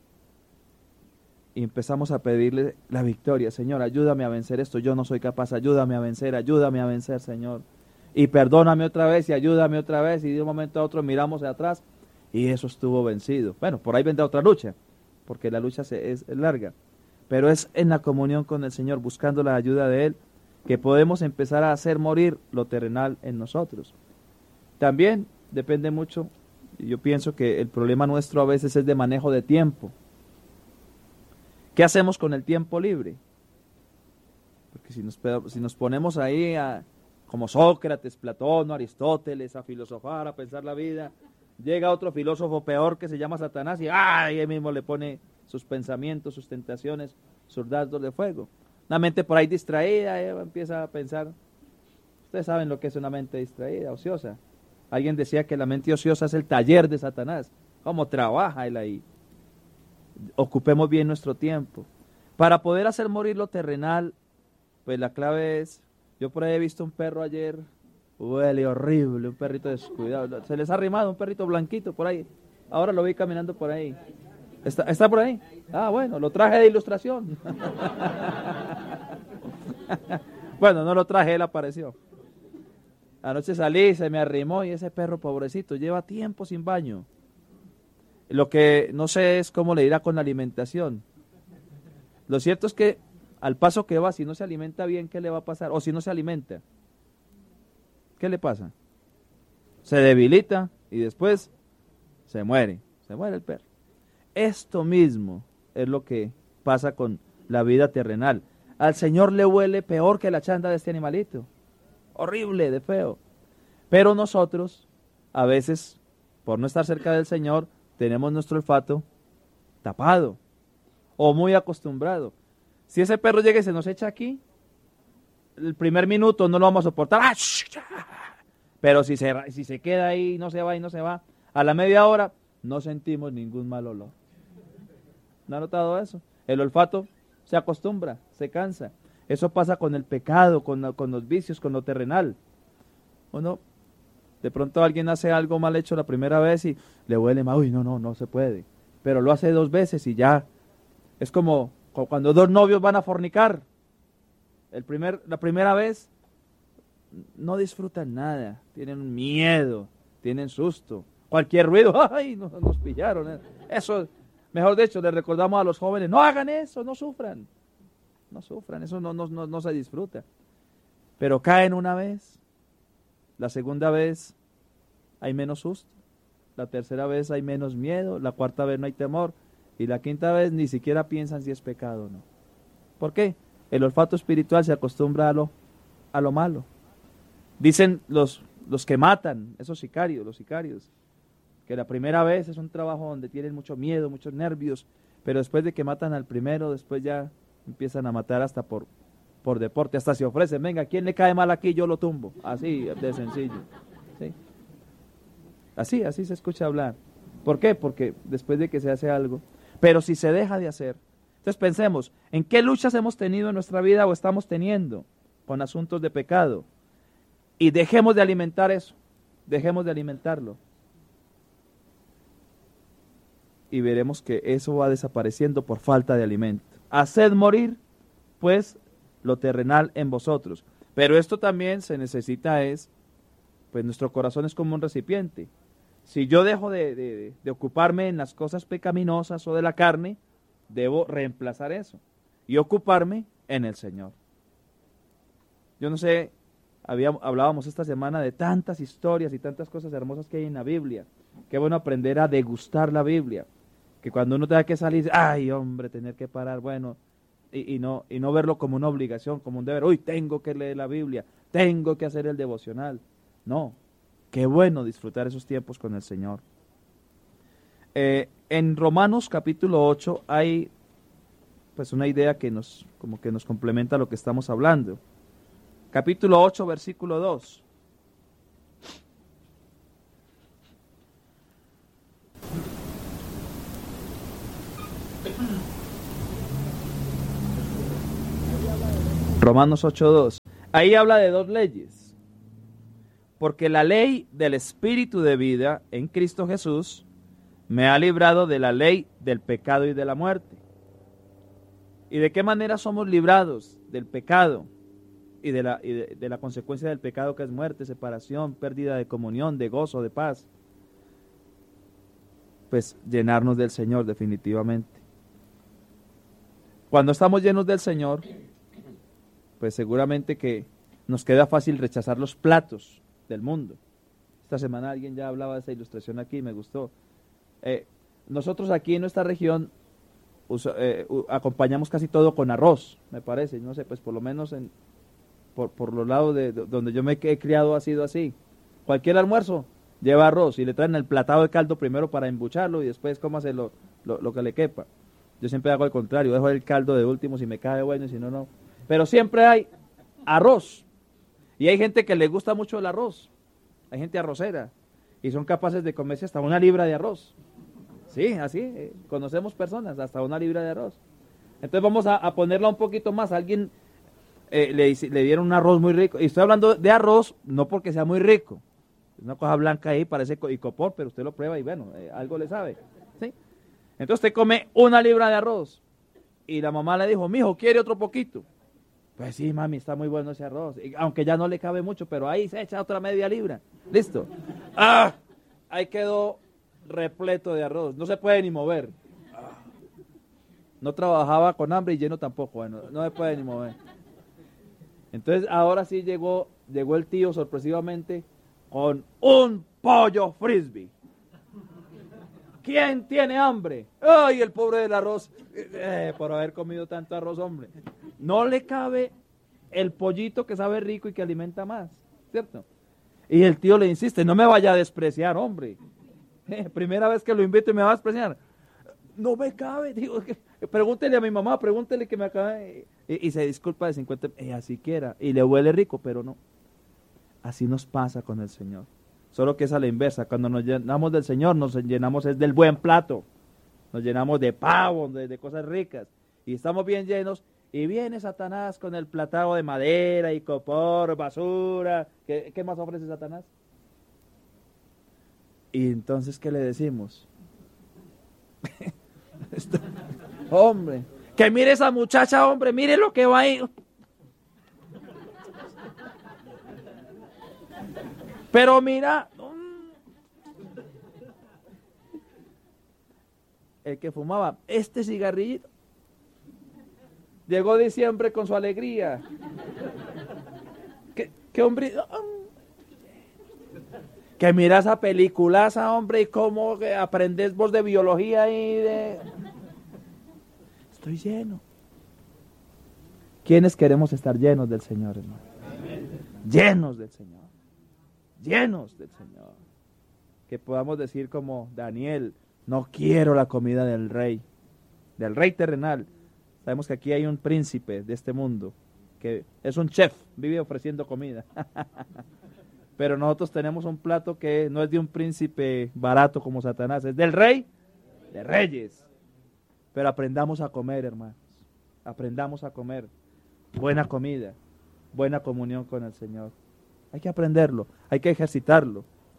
Y empezamos a pedirle la victoria. Señor, ayúdame a vencer esto. Yo no soy capaz. Ayúdame a vencer, Señor. Y perdóname otra vez y ayúdame otra vez. Y de un momento a otro miramos hacia atrás y eso estuvo vencido. Bueno, por ahí vendrá otra lucha, porque la lucha es larga. Pero es en la comunión con el Señor, buscando la ayuda de Él, que podemos empezar a hacer morir lo terrenal en nosotros. También depende mucho, yo pienso que el problema nuestro a veces es de manejo de tiempo. ¿Qué hacemos con el tiempo libre? Porque si nos ponemos ahí como Sócrates, Platón, Aristóteles, a filosofar, a pensar la vida, llega otro filósofo peor que se llama Satanás y él mismo le pone sus pensamientos, sus tentaciones, sus dardos de fuego. Una mente por ahí distraída, empieza a pensar. Ustedes saben lo que es una mente distraída, ociosa. Alguien decía que la mente ociosa es el taller de Satanás. cómo trabaja él ahí. Ocupemos bien nuestro tiempo. Para poder hacer morir lo terrenal, pues la clave es, yo por ahí he visto un perro ayer, huele horrible, un perrito descuidado, se les ha arrimado un perrito blanquito por ahí, ahora lo vi caminando por ahí. ¿Está por ahí? Ah, bueno, lo traje de ilustración. Bueno, no lo traje, él apareció. Anoche salí, se me arrimó y ese perro pobrecito lleva tiempo sin baño. Lo que no sé es cómo le irá con la alimentación. Lo cierto es que al paso que va, si no se alimenta bien, ¿qué le va a pasar? O si no se alimenta, ¿qué le pasa? Se debilita y después se muere el perro. Esto mismo es lo que pasa con la vida terrenal. Al Señor le huele peor que la chanda de este animalito. Horrible, de feo. Pero nosotros, a veces, por no estar cerca del Señor, tenemos nuestro olfato tapado o muy acostumbrado. Si ese perro llega y se nos echa aquí, el primer minuto no lo vamos a soportar. Pero si se queda ahí, no se va y no se va, a la media hora no sentimos ningún mal olor. ¿No ha notado eso? El olfato se acostumbra, se cansa. Eso pasa con el pecado, con los vicios, con lo terrenal. Uno, de pronto alguien hace algo mal hecho la primera vez y le huele mal, uy, no se puede. Pero lo hace 2 veces y ya. Es como cuando 2 novios van a fornicar. La primera vez no disfrutan nada, tienen miedo, tienen susto. Cualquier ruido, ¡ay! Nos pillaron. Eso, mejor dicho, le recordamos a los jóvenes, no hagan eso, no sufran. No sufran, eso no se disfruta. Pero caen una vez, la segunda vez hay menos susto, la tercera vez hay menos miedo, la cuarta vez no hay temor, y la quinta vez ni siquiera piensan si es pecado o no. ¿Por qué? El olfato espiritual se acostumbra a lo malo. Dicen los que matan, los sicarios, que la primera vez es un trabajo donde tienen mucho miedo, muchos nervios, pero después de que matan al primero, después ya empiezan a matar hasta por deporte, hasta se ofrecen, venga, ¿quién le cae mal aquí? Yo lo tumbo, así de sencillo. ¿Sí? Así se escucha hablar. ¿Por qué? Porque después de que se hace algo, pero si se deja de hacer, entonces pensemos, ¿en qué luchas hemos tenido en nuestra vida o estamos teniendo con asuntos de pecado? Y dejemos de alimentar eso, dejemos de alimentarlo. Y veremos que eso va desapareciendo por falta de alimento. Haced morir, pues, lo terrenal en vosotros. Pero esto también se necesita pues nuestro corazón es como un recipiente. Si yo dejo de ocuparme en las cosas pecaminosas o de la carne, debo reemplazar eso y ocuparme en el Señor. Yo no sé, hablábamos esta semana de tantas historias y tantas cosas hermosas que hay en la Biblia. Qué bueno aprender a degustar la Biblia. Que cuando uno tenga que salir, ay hombre, tener que parar, bueno, y no verlo como una obligación, como un deber, uy, tengo que leer la Biblia, tengo que hacer el devocional. No, qué bueno disfrutar esos tiempos con el Señor. En Romanos capítulo 8 hay pues una idea que nos complementa lo que estamos hablando. Capítulo 8, versículo 2. Romanos 8:2. Ahí habla de 2 leyes. Porque la ley del Espíritu de vida en Cristo Jesús me ha librado de la ley del pecado y de la muerte. ¿Y de qué manera somos librados del pecado y de la consecuencia del pecado, que es muerte, separación, pérdida de comunión, de gozo, de paz? Pues llenarnos del Señor definitivamente. Cuando estamos llenos del Señor, pues seguramente que nos queda fácil rechazar los platos del mundo. Esta semana alguien ya hablaba de esa ilustración aquí, me gustó. Nosotros aquí en nuestra región acompañamos casi todo con arroz, me parece, no sé, pues por lo menos por los lados de donde yo me he criado ha sido así. Cualquier almuerzo lleva arroz y le traen el platado de caldo primero para embucharlo y después cómase lo que le quepa. Yo siempre hago el contrario, dejo el caldo de último si me cae bueno y si no, no. Pero siempre hay arroz. Y hay gente que le gusta mucho el arroz. Hay gente arrocera. Y son capaces de comerse hasta 1 libra de arroz. Sí, así, conocemos personas, hasta una libra de arroz. Entonces vamos a ponerla un poquito más. Alguien le dieron un arroz muy rico. Y estoy hablando de arroz, no porque sea muy rico. Es una cosa blanca ahí, parece icopor, pero usted lo prueba y bueno, algo le sabe. ¿Sí? Entonces usted come una libra de arroz. Y la mamá le dijo, mijo, ¿quiere otro poquito? Pues sí, mami, está muy bueno ese arroz. Aunque ya no le cabe mucho, pero ahí se echa otra media libra. ¿Listo? ¡Ah! Ahí quedó repleto de arroz. No se puede ni mover. No trabajaba con hambre y lleno tampoco. Bueno, no se puede ni mover. Entonces, ahora sí llegó el tío sorpresivamente con un pollo frisbee. ¿Quién tiene hambre? ¡Ay, el pobre del arroz! Por haber comido tanto arroz, hombre. No le cabe el pollito que sabe rico y que alimenta más, ¿cierto? Y el tío le insiste, no me vaya a despreciar, hombre. Primera vez que lo invito y me va a despreciar. No me cabe, digo, pregúntele a mi mamá, pregúntele que me acabe. Y se disculpa de 50, así quiera. Y le huele rico, pero no. Así nos pasa con el Señor. Solo que es a la inversa. Cuando nos llenamos del Señor, nos llenamos es del buen plato. Nos llenamos de pavo, de cosas ricas. Y estamos bien llenos. Y viene Satanás con el platado de madera y copor, basura. ¿Qué más ofrece Satanás? Y entonces, ¿qué le decimos? Hombre, que mire esa muchacha, hombre, mire lo que va ahí. Pero mira, el que fumaba este cigarrillito, llegó diciembre con su alegría. ¿Qué hombre? Que mira esa peliculaza, hombre, y cómo aprendes vos de biología y de... Estoy lleno. ¿Quiénes queremos estar llenos del Señor, hermano? Llenos del Señor. Llenos del Señor. Que podamos decir como Daniel, no quiero la comida del rey terrenal. Sabemos que aquí hay un príncipe de este mundo, que es un chef, vive ofreciendo comida. Pero nosotros tenemos un plato que no es de un príncipe barato como Satanás, es del rey de reyes. Pero aprendamos a comer, hermanos. Aprendamos a comer buena comida, buena comunión con el Señor. Hay que aprenderlo, hay que ejercitarlo.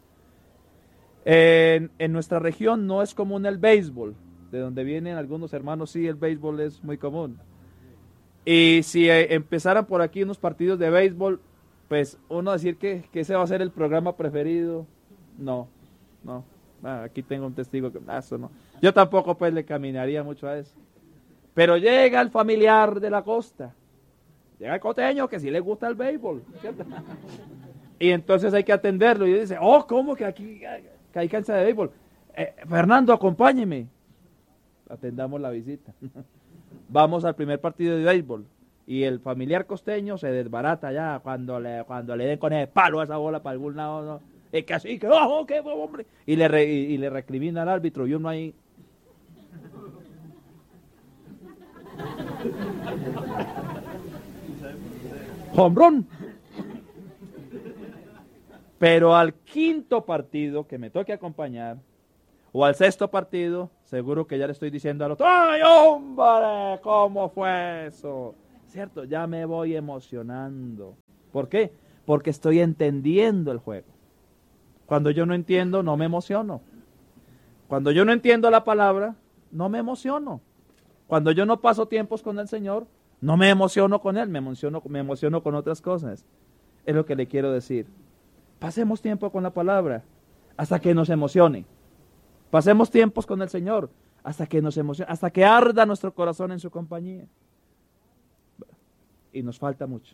En nuestra región no es común el béisbol, de donde vienen algunos hermanos, sí, el béisbol es muy común. Y si empezaran por aquí unos partidos de béisbol, pues uno decir que ese va a ser el programa preferido, no. Aquí tengo un testigo que eso no. Yo tampoco pues le caminaría mucho a eso. Pero llega el familiar de la costa, llega el costeño que sí le gusta el béisbol, ¿cierto? Y entonces hay que atenderlo y dice, ¿cómo que aquí que hay cancha de béisbol? Fernando, acompáñeme. Atendamos la visita. Vamos al primer partido de béisbol. Y el familiar costeño se desbarata ya cuando le den con el palo a esa bola para algún lado, ¿no? Es que así, que qué hombre. Y le recrimina al árbitro y uno ahí. ¡Hombrón! Pero al quinto partido que me toque acompañar, o al sexto partido, seguro que ya le estoy diciendo al otro, ¡ay, hombre! ¿Cómo fue eso? ¿Cierto? Ya me voy emocionando. ¿Por qué? Porque estoy entendiendo el juego. Cuando yo no entiendo, no me emociono. Cuando yo no entiendo la palabra, no me emociono. Cuando yo no paso tiempos con el Señor, no me emociono con Él, me emociono con otras cosas. Es lo que le quiero decir. Pasemos tiempo con la palabra hasta que nos emocione. Pasemos tiempos con el Señor hasta que nos emocione, hasta que arda nuestro corazón en su compañía. Y nos falta mucho.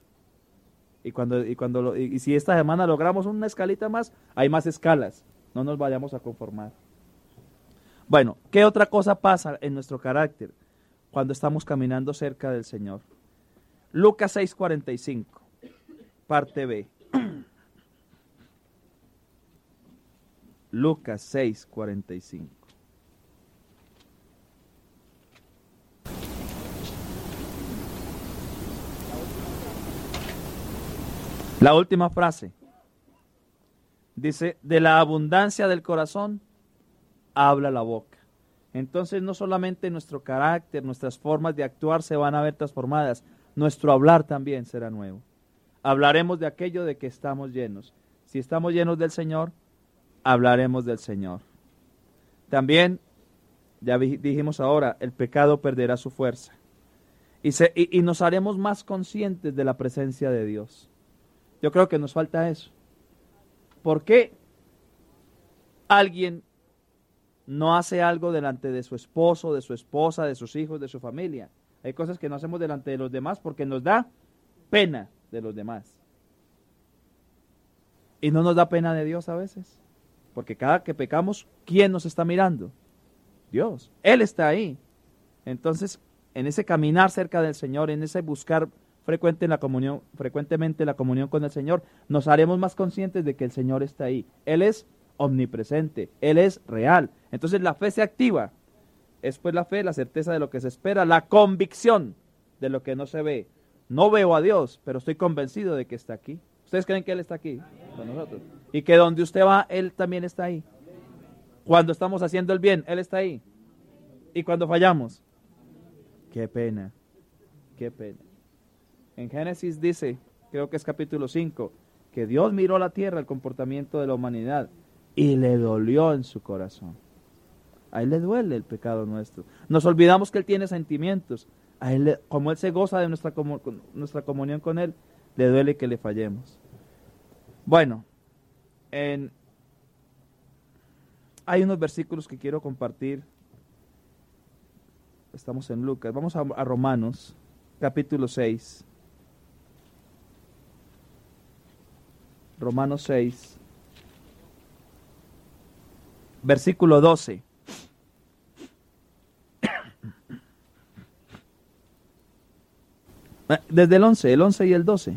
Y si esta semana logramos una escalita más, hay más escalas. No nos vayamos a conformar. Bueno, ¿qué otra cosa pasa en nuestro carácter cuando estamos caminando cerca del Señor? Lucas 6:45, parte B. Lucas 6:45. La última frase. Dice, de la abundancia del corazón habla la boca. entonces no solamente nuestro carácter, nuestras formas de actuar se van a ver transformadas, nuestro hablar también será nuevo. Hablaremos de aquello de que estamos llenos. Si estamos llenos del Señor, hablaremos del Señor. También, ya dijimos ahora, el pecado perderá su fuerza. Y nos haremos más conscientes de la presencia de Dios. Yo creo que nos falta eso. ¿Por qué alguien no hace algo delante de su esposo, de su esposa, de sus hijos, de su familia? Hay cosas que no hacemos delante de los demás porque nos da pena de los demás. Y no nos da pena de Dios a veces. Porque cada que pecamos, ¿quién nos está mirando? Dios. Él está ahí. Entonces, en ese caminar cerca del Señor, en ese buscar frecuentemente la comunión con el Señor, nos haremos más conscientes de que el Señor está ahí. Él es omnipresente, Él es real. Entonces la fe se activa. Es pues la fe, la certeza de lo que se espera, la convicción de lo que no se ve. No veo a Dios, pero estoy convencido de que está aquí. ¿Ustedes creen que Él está aquí con nosotros? Y que donde usted va, Él también está ahí. Cuando estamos haciendo el bien, Él está ahí. Y cuando fallamos, qué pena, qué pena. En Génesis dice, creo que es capítulo 5, que Dios miró la tierra, el comportamiento de la humanidad, y le dolió en su corazón. A Él le duele el pecado nuestro. Nos olvidamos que Él tiene sentimientos. A Él, como Él se goza de nuestra comunión con Él, le duele que le fallemos. Bueno, hay unos versículos que quiero compartir. Estamos en Lucas. Vamos a Romanos, capítulo 6. Romanos 6, versículo 12. Desde el 11 y el 12.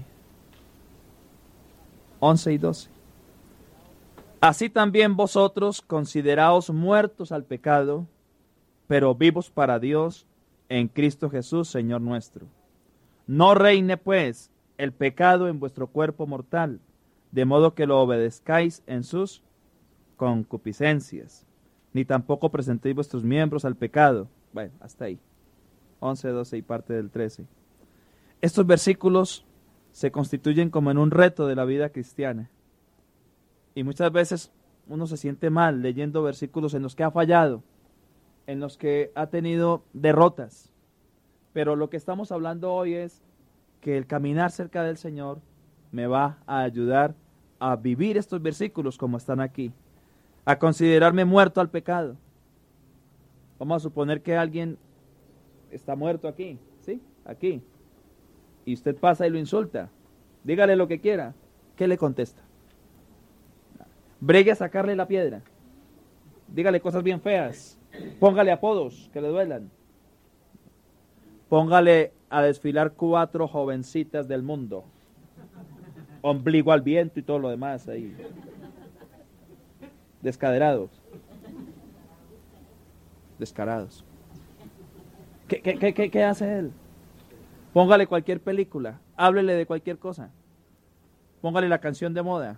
11 y 12. Así también vosotros consideraos muertos al pecado, pero vivos para Dios en Cristo Jesús, Señor nuestro. No reine pues el pecado en vuestro cuerpo mortal, de modo que lo obedezcáis en sus concupiscencias, ni tampoco presentéis vuestros miembros al pecado. Bueno, hasta ahí. 11, 12 y parte del 13. Estos versículos se constituyen como en un reto de la vida cristiana. Y muchas veces uno se siente mal leyendo versículos en los que ha fallado, en los que ha tenido derrotas. Pero lo que estamos hablando hoy es que el caminar cerca del Señor me va a ayudar a vivir estos versículos como están aquí, a considerarme muerto al pecado. Vamos a suponer que alguien está muerto aquí, ¿sí? Aquí. Y usted pasa y lo insulta. Dígale lo que quiera. ¿Qué le contesta? Bregue a sacarle la piedra. Dígale cosas bien feas. Póngale apodos que le duelan. Póngale a desfilar 4 jovencitas del mundo. Ombligo al viento y todo lo demás ahí. Descaderados. Descarados. ¿Qué hace él? Póngale cualquier película. Háblele de cualquier cosa. Póngale la canción de moda.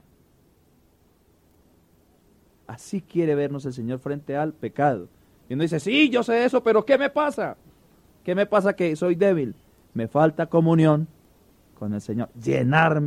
Así quiere vernos el Señor frente al pecado. Y uno dice, sí, yo sé eso, pero ¿qué me pasa? ¿Qué me pasa que soy débil? Me falta comunión con el Señor. Llenarme